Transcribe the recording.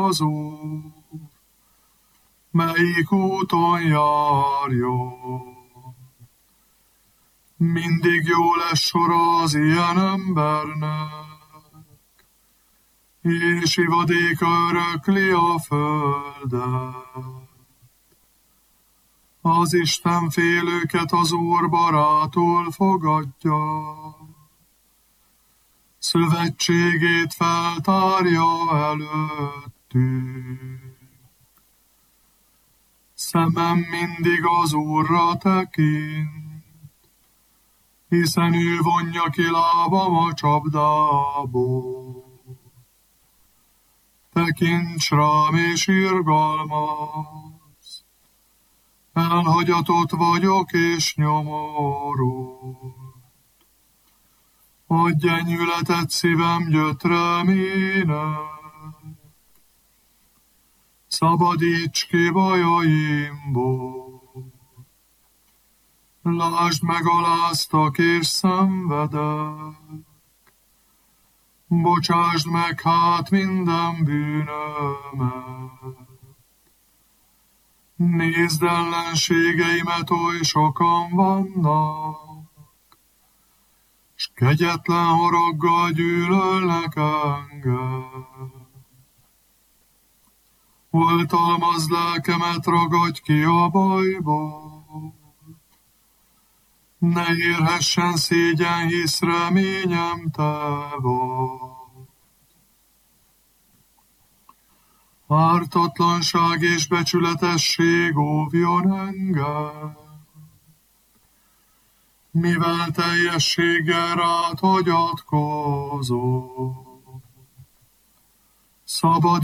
az Úr, melyik úton járjon. Mindig jó lesz sora az ilyen embernek, és ivadéka örökli a földet. Az Isten félőket az Úr barátul fogadja, szövetségét feltárja előttük. Szemem mindig az Úrra tekint, hiszen ő vonja ki lábam a csapdából. Tekints rám és irgalmazz, elhagyatott vagyok és nyomorult. Adj enyhületet szívem gyötrelmének, szabadíts ki bajaimból. Lásd meg, aláztak és szenvedek, bocsásd meg hát minden bűnömet. Nézd, ellenségeimet oly sokan vannak, s kegyetlen haraggal gyűlölnek engem. Oltalmazd lelkemet, ragadj ki a bajból, ne érhessen szégyen, hisz reményem te vagy. Ártatlanság és becsületesség óvjon engem, mivel teljességgel rád hagyatkozom. Szabad